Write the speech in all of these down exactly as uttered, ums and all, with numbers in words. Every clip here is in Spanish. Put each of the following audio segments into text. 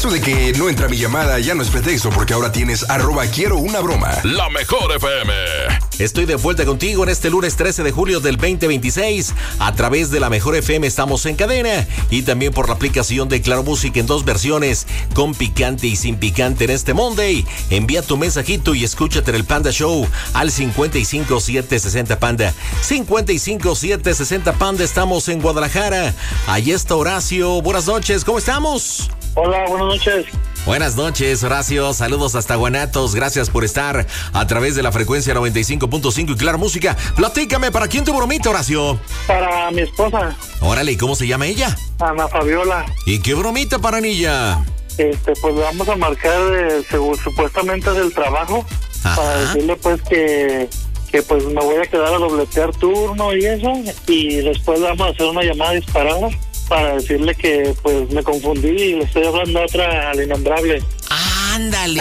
Eso de que no entra mi llamada ya no es pretexto, porque ahora tienes arroba quiero una broma. La mejor F M. Estoy de vuelta contigo en este lunes trece de julio del veinte veintiséis. A través de la mejor F M estamos en cadena y también por la aplicación de Claro Música en dos versiones, con picante y sin picante en este Monday. Envía tu mensajito y escúchate en el Panda Show al cincuenta y cinco siete sesenta Panda. cincuenta y cinco siete sesenta Panda, estamos en Guadalajara. Ahí está Horacio. Buenas noches, ¿cómo estamos? Hola, buenas noches. Buenas noches, Horacio. Saludos hasta Guanatos. Gracias por estar a través de la frecuencia noventa y cinco punto cinco y Claro Música. Platícame, ¿para quién tu bromita, Horacio? Para mi esposa. Órale, ¿y cómo se llama ella? Ana Fabiola. ¿Y qué bromita para niña? Este, pues le vamos a marcar eh, según, supuestamente del trabajo. Ajá. Para decirle pues que, que pues me voy a quedar a dobletear turno y eso. Y después le vamos a hacer una llamada disparada para decirle que pues me confundí y le estoy hablando a otra, al innombrable. Ándale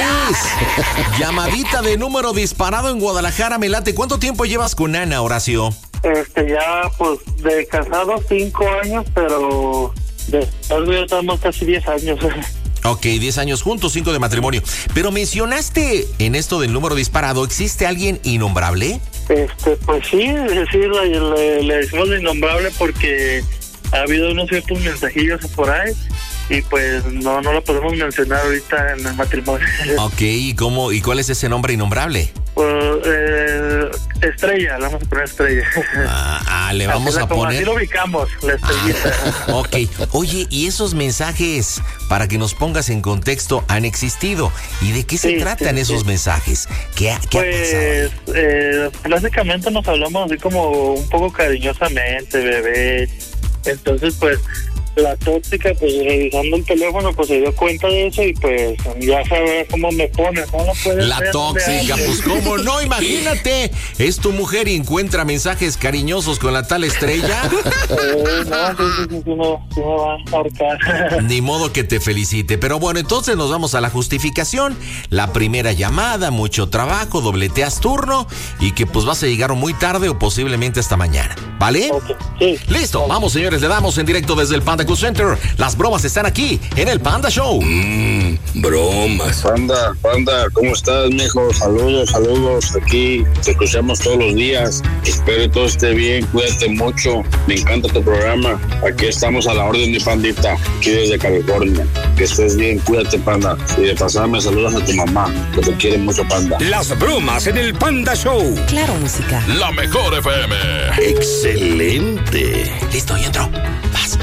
pues. Llamadita de número disparado en Guadalajara, me late. ¿Cuánto tiempo llevas con Ana, Horacio? Este, ya pues de casado cinco años, pero después ya estamos casi diez años. Ok, diez años juntos, cinco de matrimonio. Pero mencionaste en esto del número disparado, ¿existe alguien innombrable? Este, pues sí, sí, le, le, le decimos innombrable porque ha habido unos ciertos mensajillos por ahí y pues no no lo podemos mencionar ahorita en el matrimonio. Ok, ¿y cómo y cuál es ese nombre innombrable? Pues eh, Estrella, le vamos a poner Estrella. Ah, ah le vamos así, a como poner. Así lo ubicamos, la Estrellita. Ah, ok, oye, ¿y esos mensajes, para que nos pongas en contexto, han existido? ¿Y de qué se sí, tratan sí, esos sí. mensajes? ¿Qué, qué pues, ha pasado? Eh, básicamente nos hablamos así como un poco cariñosamente, bebé. Entonces, pues, la tóxica, pues, revisando el teléfono, pues, se dio cuenta de eso y, pues, ya sabe cómo me pone, ¿no? No puede la ser, tóxica, pues, ¿cómo no? Imagínate, es tu mujer y encuentra mensajes cariñosos con la tal Estrella. Eh, no, sí, sí, sí, sí, no, sí me va a ahorcar. Ni modo que te felicite, pero bueno, entonces nos vamos a la justificación. La primera llamada, mucho trabajo, dobleteas turno y que, pues, vas a llegar muy tarde o posiblemente hasta mañana, ¿vale? Okay, sí. Listo, vamos, señores, le damos en directo desde el Panda Cool Center. Las bromas están aquí en el Panda Show. Mmm, bromas. Panda, Panda, ¿cómo estás, mijo? Saludos, saludos. Aquí te escuchamos todos los días. Espero que todo esté bien. Cuídate mucho. Me encanta tu programa. Aquí estamos a la orden, mi pandita. Aquí desde California. Que estés bien. Cuídate, Panda. Y de pasada me saludas a tu mamá, que te quiere mucho, Panda. Las bromas en el Panda Show. Claro Música. La mejor F M. Excelente. Listo, y entro. Vas.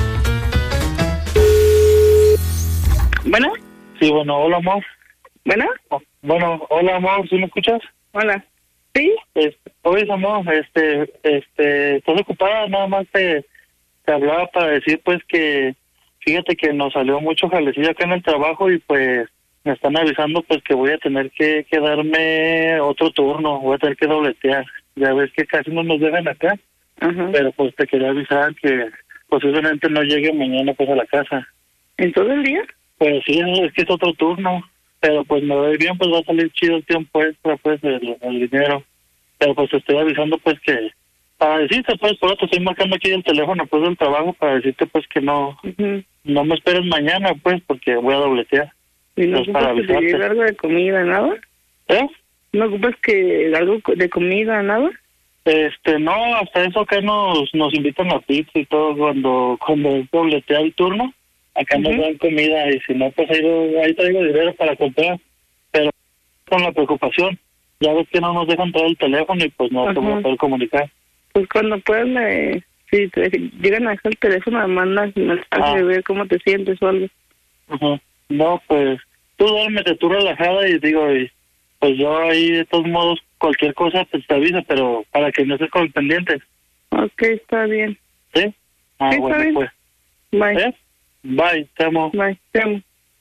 Bueno. Sí, bueno, hola, amor. Bueno. Oh, bueno, hola, amor, ¿sí me escuchas? Hola. Sí. Este, oye, amor, este, este, ¿estás ocupada? Nada más te, te hablaba para decir, pues, que fíjate que nos salió mucho jalecillo acá en el trabajo y, pues, me están avisando, pues, que voy a tener que quedarme otro turno, voy a tener que dobletear. Ya ves que casi no nos dejan acá. Ajá. Pero, pues, te quería avisar que posiblemente no llegue mañana, pues, a la casa. ¿En todo el día? Pues sí, es que es otro turno, pero pues me doy bien, pues va a salir chido el tiempo extra, pues, el, el dinero. Pero pues te estoy avisando, pues, que para decirte, pues, por eso te estoy marcando aquí el teléfono, pues, del trabajo, para decirte, pues, que no Uh-huh. no me esperes mañana, pues, porque voy a dobletear. ¿Y no Pues, para ocupas que te avisarte. lleve algo de comida, nada? ¿Eh? ¿No ocupas que algo de comida, nada? Este, no, hasta eso acá nos nos invitan a pizza y todo cuando, cuando dobletea el turno. Acá uh-huh. nos dan comida y si no, pues ahí, ahí traigo dinero para comprar. Pero con la preocupación, ya ves que no nos dejan traer el teléfono y pues no uh-huh. se va a poder comunicar. Pues cuando puedas, me, si te llegan a dejar el teléfono, me mandas un mensaje ah. de ver cómo te sientes o algo. Uh-huh. No, pues tú duérmete, tú relajada y digo, y, pues yo ahí de todos modos, cualquier cosa pues te avisa, pero para que no estés con el pendiente. Ok, está bien. ¿Sí? Ah, sí, bueno, bien. pues. Bye. ¿Eh? Bye, te amo. Bye, te amo.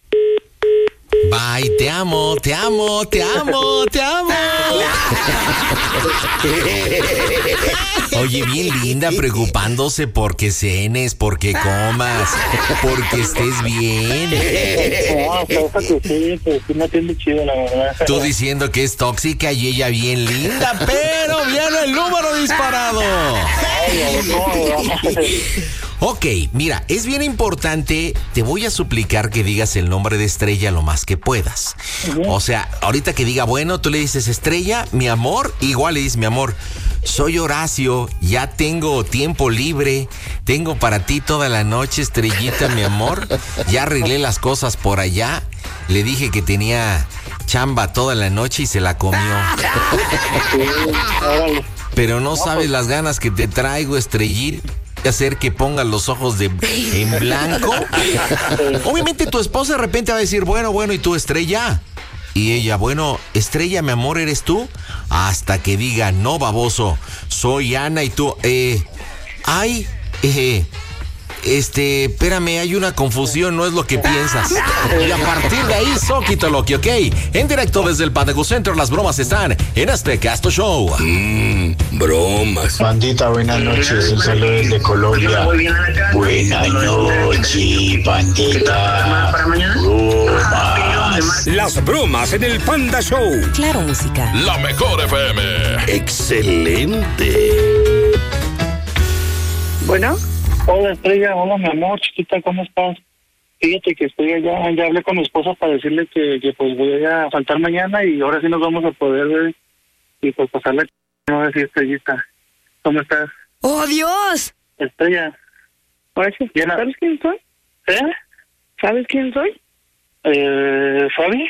Bye, te amo, te amo, te amo, te amo. Oye, bien linda, preocupándose porque cenes, porque comas, porque estés bien. No, pues que sí, pues sí me atiende chido, la verdad. Tú diciendo que es tóxica y ella bien linda, pero viene el número disparado. Ok, mira, es bien importante, te voy a suplicar que digas el nombre de Estrella lo más que puedas. Uh-huh. O sea, ahorita que diga, bueno, tú le dices Estrella, mi amor, igual le dices, mi amor, soy Horacio, ya tengo tiempo libre, tengo para ti toda la noche, Estrellita, mi amor, ya arreglé las cosas por allá, le dije que tenía chamba toda la noche y se la comió. Pero no sabes las ganas que te traigo, Estrellita. Hacer que pongas los ojos de en blanco. Obviamente tu esposa de repente va a decir, bueno, bueno, ¿y tú, Estrella? Y ella, bueno, Estrella, mi amor, ¿eres tú? Hasta que diga, no, baboso, soy Ana y tú, eh, ay, eh, este, espérame, hay una confusión, no es lo que piensas. Y a partir de ahí, Soquito Loki, ¿ok? En directo desde el Padago Center, las bromas están en este Casto Show. Mmm, bromas. Bandita, buenas noches, un saludo desde Colombia. Buenas noches, bandita. Bromas. Las bromas en el Panda Show. Claro, música. La mejor F M. Excelente. Bueno. Hola, Estrella, hola, mi amor, chiquita, ¿cómo estás? Fíjate que estoy allá, ya hablé con mi esposa para decirle que, que pues voy a faltar mañana y ahora sí nos vamos a poder ver y pues pasarle, no sé si Estrellita, ¿cómo estás? ¡Oh, Dios! Estrella. Oye, ¿sabes quién soy? ¿Eh? ¿Sabes quién soy? Eh, ¿Fabi?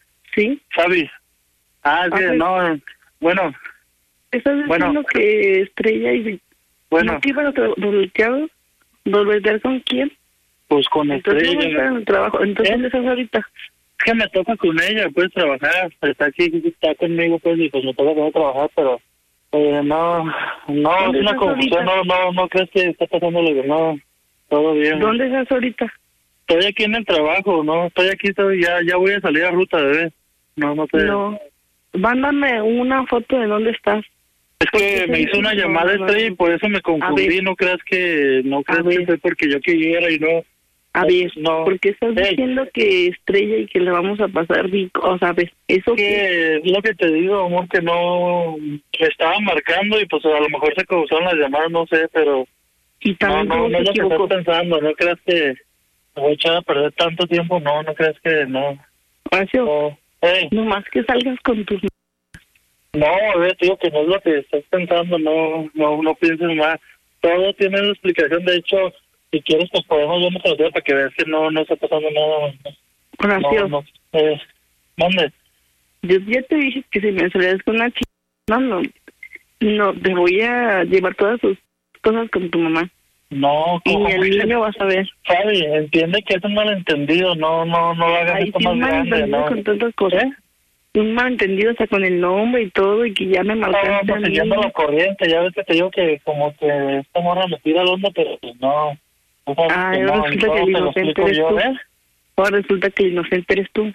Sí. Fabi. Ah, sí, no, bueno. ¿Estás diciendo bueno. que Estrella y... Bueno. ¿No te iban a voltear? ¿Volver con quién? Pues con Entonces, Estrella. ¿dónde estás en el trabajo? Entonces, ¿Eh? ¿dónde estás ahorita? Es que me toca con ella, pues, trabajar. Está aquí, está conmigo, pues, y pues me toca con trabajar, pero... Eh, no, no, es una confusión, no, no, no crees que está pasando lo que no, todo bien. ¿Dónde estás ahorita? Estoy aquí en el trabajo, no, estoy aquí, estoy, ya, ya voy a salir a ruta, bebé. No, no sé. No, mándame una foto de dónde estás. Es que me hizo una llamada Estrella y por eso me confundí, no creas que, no creas que fue porque yo quiera y no. A ver, no. ¿por qué estás Hey. diciendo que Estrella y que le vamos a pasar rico? O sea, ¿ves? ¿Eso que es lo que te digo, amor, que no, me estaba marcando y pues a lo mejor se causaron las llamadas, no sé, pero y también no, no, no es lo que equivocó. estás pensando, no creas que me voy a echar a perder tanto tiempo, no, no creas que no. Horacio, No, hey. no más que salgas con tus... No, a ver, digo que no es lo que estás pensando, no, no, no pienses más. Todo tiene una explicación, de hecho, si quieres, pues podemos vernos a los días para que veas que no, no está pasando nada. Horacio, No, no, eh, mande. yo ya te dije que si me salías con una chica, no, no, no, te voy a llevar todas tus cosas con tu mamá. No, Y ¿cómo? el niño vas a ver. Fabi, entiende que es un malentendido, no, no, no hagas Ay, esto sí, más un grande, malentendido ¿no? con tantas cosas. ¿Eh? Un malentendido hasta con el nombre y todo, y que ya me No, marcaste a vamos mí. siguiendo la corriente, ya ves que te digo que como que esta morra me tira al onda, pero pues no. O sea, Ay, que ahora no, resulta todo que el te lo inocente explico eres yo, tú. ¿eh? Ahora resulta que el inocente eres tú.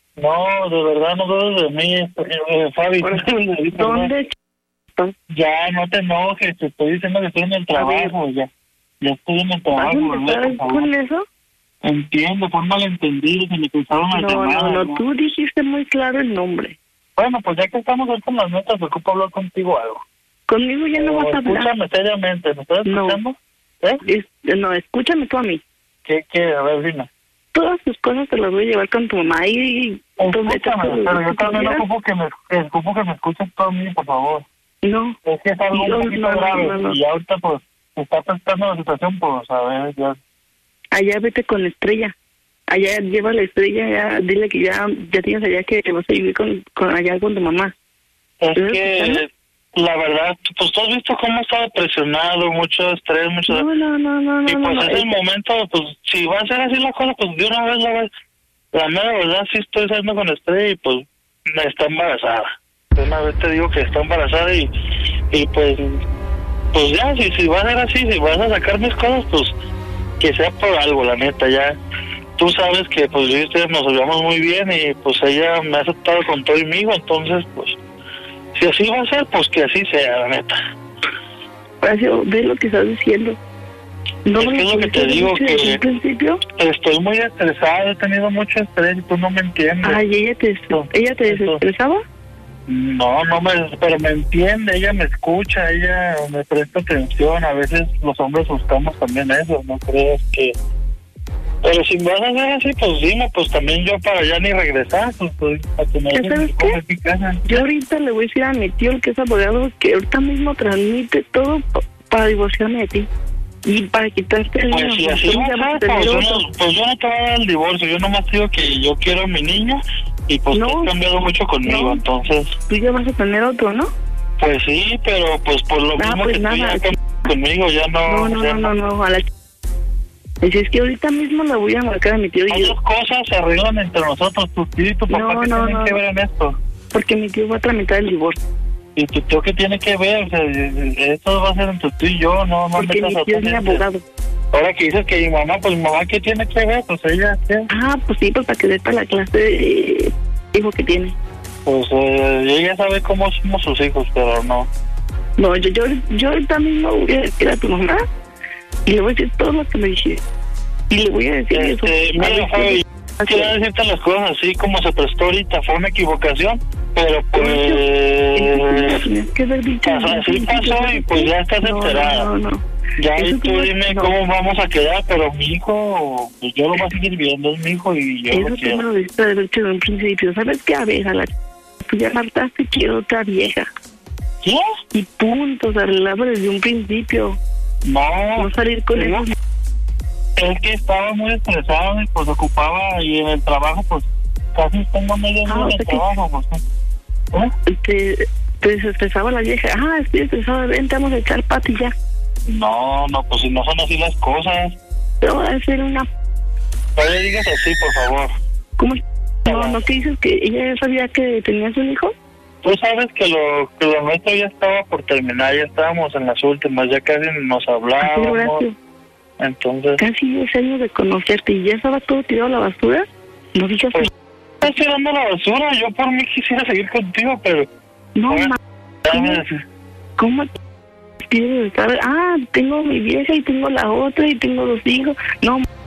No, de verdad no debes de mí, eh, Fabi. Ahora, no debes de mí, perdón. ¿dónde ch... Ya, no te enojes, te estoy diciendo que estoy en el trabajo, ya. Ya estoy en el ¿Vas a trabajo, empezar por favor. con eso? Entiendo, fue un malentendido, se me cruzaron las No, llamadas. no, no, tú dijiste muy claro el nombre. Bueno, pues ya que estamos ahí con las notas, me ocupo hablar contigo algo. Conmigo ya no Oh, vas a hablar. escúchame seriamente, ¿me estás No. escuchando? ¿Eh? Es- no, escúchame tú a mí. ¿Qué, qué? A ver, dime. Todas tus cosas te las voy a llevar con tu mamá y donde te Escúchame, pero yo también quieras. ocupo que me, que ocupo que me escuches tú a mí, por favor. No, Es que es algo No, un poquito no, no, grave no, no. y ahorita pues se está prestando la situación, pues a ver, ya. allá vete con Estrella. Allá lleva la Estrella, ya, dile que ya ya tienes allá que te vas a vivir con, con allá con tu mamá. Es ¿Estás que, escuchando? la verdad, pues tú has visto cómo estaba presionado, mucho estrés, mucho... No, no, no, no, y no, pues no, es no, el momento, pues si va a ser así la cosa, pues de una vez la vez. La mera verdad, sí estoy saliendo con Estrella y pues me está embarazada. De una vez te digo que está embarazada y, y pues, pues ya, si, si va a ser así, si vas a sacar mis cosas, pues que sea por algo, la neta, ya. Tú sabes que pues yo y ustedes nos llevamos muy bien y pues ella me ha aceptado con todo y migo, entonces pues si así va a ser, pues que así sea, la neta. Horacio, ve lo que estás diciendo. No Es que es lo que te digo, desde que- un principio. Estoy muy estresado, he tenido mucho estrés y tú no me entiendes. Ay, ella te, Eso, ella te eso. desestresaba. No, no me, pero me entiende, ella me escucha, ella me presta atención. A veces los hombres buscamos también eso, no crees que... Pero si me vas a hacer así, pues dime, pues también yo para allá ni regresar, pues, pues a que me ¿Ya sabes qué? Yo ahorita le voy a decir a mi tío, el que es abogado, que ahorita mismo transmite todo p- para divorciarme de ti. Y para quitarte el Pues niño. si así va a ser, pues yo, no, pues yo no te voy a dar el divorcio, yo nomás digo que yo quiero a mi niño y pues No, tú has cambiado mucho conmigo, no. entonces... Tú ya vas a tener otro, ¿no? Pues sí, pero pues por lo Ah, mismo pues que nada, tú ya sí. cambiaste conmigo, ya no... No, no, ya no, no, no, a la ch... Dice, es que ahorita mismo le voy a marcar a mi tío y Las yo, dos cosas se arreglan entre nosotros, tu tío y tu papá, No, ¿qué no, tienen no. que ver en esto? porque mi tío va a tramitar el divorcio. ¿Y tu tío qué tiene que ver? O sea, esto va a ser entre tú y yo, no, no Porque metas mi a tío es otra mi gente. abogado. Ahora que dices que mi mamá, pues mi mamá, ¿qué tiene que ver? Pues ella, ¿qué? Ah, pues sí, pues para que sepa la clase de hijo que tiene. Pues eh, ella sabe cómo somos sus hijos, pero no. No, yo, yo, yo ahorita mismo voy a decir a tu mamá y le voy a decir todo lo que me dijiste. Y le voy a decir eso. Este, A ver mira, qué- Fabi, quiero decirte las cosas así como se prestó ahorita, fue una equivocación, pero pues... Tienes que haber dicho Pasó, así pasó y pues ya estás No, enterada. no, no, no. Ya Eso ahí tú tú- dime no. cómo vamos a quedar, pero mi hijo, pues yo lo voy a seguir viendo, es mi hijo y yo Eso lo tú me quiero. lo dijiste de hecho de un principio. ¿Sabes qué? A ver, a la ch... tú ya marcaste, quiero otra vieja. ¿Qué? Y punto, se arreglaba desde un principio. No, No salir con no. eso. Es que estaba muy estresado y pues ocupaba y en el trabajo pues casi tengo medio Ah, día o de sea que- trabajo. Pues, ¿eh? Te, te desestresaba la vieja. Ah, estoy estresada, ven, te vamos a echar pati ya. No, no, pues si no son así las cosas. Pero va a ser una... No le digas así, por favor. ¿Cómo? No, no, ¿qué dices? ¿Que ella ya sabía que tenías un hijo? Tú sabes que lo, que lo nuestro ya estaba por terminar, ya estábamos en las últimas, ya casi nos Así, hablábamos. Horacio. Entonces, Casi diez años de conocerte y ya estaba todo tirado a la basura. No digas... pues, estás tirando la basura. Yo por mí quisiera seguir contigo, pero... No, Oye, ma... dame- ¿Cómo quieres estar? Ah, tengo mi vieja y tengo la otra y tengo dos hijos. No, ma...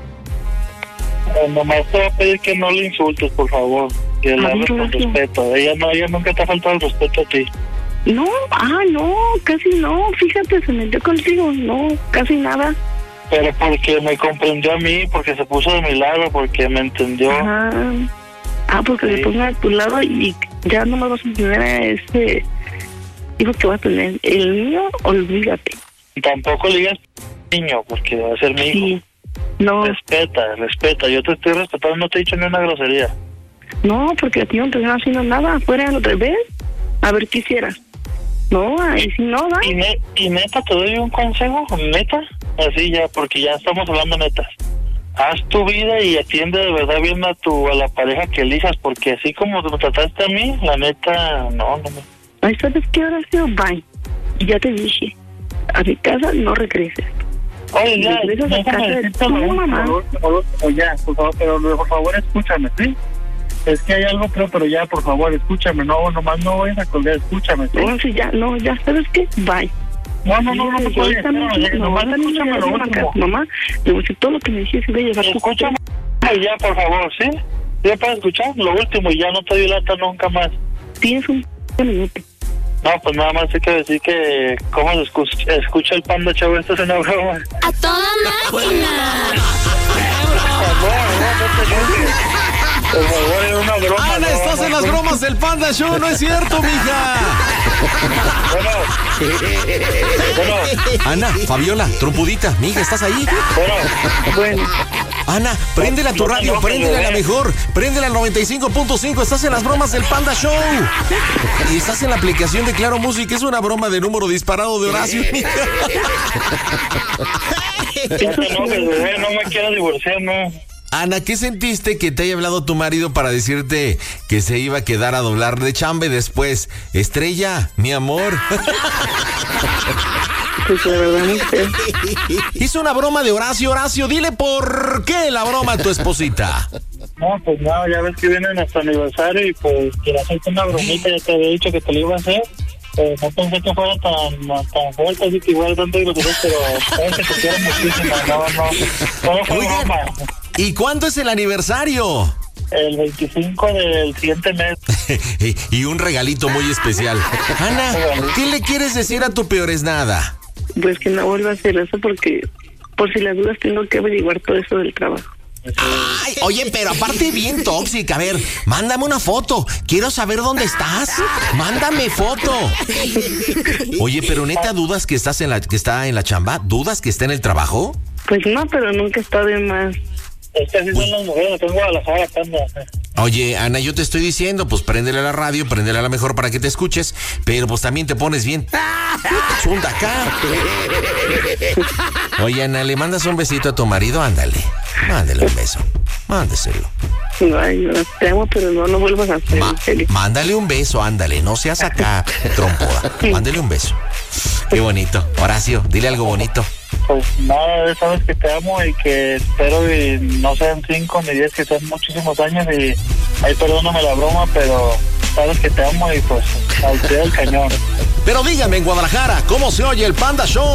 Eh, nomás te voy a pedir que no le insultes, por favor. Que le A ver, hables con Horacio. respeto. Ella no, ella nunca te ha faltado el respeto a ti. no, ah, no, casi no. Fíjate, se metió contigo. No, casi nada. Pero porque me comprendió a mí, porque se puso de mi lado, porque me entendió. Ajá. Ah, porque Sí. le ponga a tu lado y ya no me vas a tener a ese hijo que va a tener. El mío, olvídate. Y tampoco le digas niño, porque va a ser mi hijo. Sí. No, Respeta, respeta. Yo te estoy respetando, no te he dicho ni una grosería. no, porque a ti no te están haciendo nada. Fuera al revés. A ver qué hicieras. No, ahí sí no va. Y, ne- y neta, te doy un consejo, neta, así ya, porque ya estamos hablando netas. Haz tu vida y atiende de verdad bien a tu a la pareja que elijas, porque así como me trataste a mí, la neta, no, no me... Ahí sabes qué, Horacio, bye. Y ya te dije, a mi casa no regreses. Oye, ya, Regresas a déjame casa de decirte tu lo último, mamá. lo último, lo último, ya, por favor, pero por favor escúchame, ¿sí? Es que hay algo, pero, pero ya, por favor, escúchame, no, nomás no vayas a colgar, escúchame, ¿sí? No, sí, ya, no, ya, ¿sabes qué? Bye. No, no, no, no, Yo no, puedes, ahorita mismo- espérame, no, nomás ahorita mismo escúchame ya lo voy a último. marcar. Mamá, le voy a decir todo lo que me dijiste y voy a llevar tu Escúchame ya, por favor, ¿sí? ¿Ya puedes escuchar? Lo último y ya no te doy lata nunca más. Tienes un minuto. No, pues nada más hay que decir que cómo se escucha, escucha el Panda Show, esto es una broma. ¡A toda máquina! Por favor, no, no te enojes. Por favor, era una broma. Ana, no, estás no, en las no. bromas del Panda Show, no es cierto, mija. Bueno, bueno, Ana, Fabiola, trompudita, mija, ¿estás ahí? bueno, Bueno, Ana, préndela a tu No te radio, enojes, préndela a la bebé. mejor, préndela al noventa y cinco punto cinco, estás en las bromas del Panda Show. Y estás en la aplicación de Claro Música, es una broma de número disparado de Horacio, mija. ya te enojes, bebé, no me quiero divorciar, no. Ana, ¿qué sentiste que te haya hablado tu marido para decirte que se iba a quedar a doblar de chamba y después, Estrella, mi amor? pues la verdad no sé. Hizo una broma de Horacio. Horacio, dile por qué la broma a tu esposita. No, pues no, ya ves que viene nuestro aniversario y pues quiero hacerte una bromita, ya te había dicho que te lo iba a hacer. Eh, no pensé que fuera tan, tan fuerte, así que igual tanto grosería, pero sabes que te quiero muchísimo, no, no, todo fue Oigan, broma. ¿y cuándo es el aniversario? el veinticinco del siguiente mes. Y un regalito muy especial. Ana, ¿qué le quieres decir a tu peor es nada? Pues que no vuelva a hacer eso porque por si las dudas tengo que averiguar todo eso del trabajo. Ay, oye, pero aparte bien tóxica. A ver, mándame una foto. Quiero saber dónde estás. Mándame foto. Oye, pero neta, ¿dudas que estás en la que está en la chamba? ¿Dudas que está en el trabajo? Pues no, pero nunca está de más. Es que así son las mujeres, tengo a la Guadalajara acá. Oye, Ana, yo te estoy diciendo, pues préndele a la radio, préndele a la mejor para que te escuches, pero pues también te pones bien chunda acá. Oye, Ana, ¿le mandas un besito a tu marido? Ándale, mándale un beso, mándeselo. Ay, no, te amo, pero no, no vuelvas a hacer. Ma- mándale un beso, ándale, no seas acá trompuda, mándale un beso. Qué bonito. Horacio, dile algo bonito. Pues nada, sabes que te amo y que espero y no sean cinco ni diez, que sean muchísimos años y ahí perdóname la broma, pero sabes que te amo y pues al pie del cañón. Pero díganme en Guadalajara, ¿cómo se oye el Panda Show?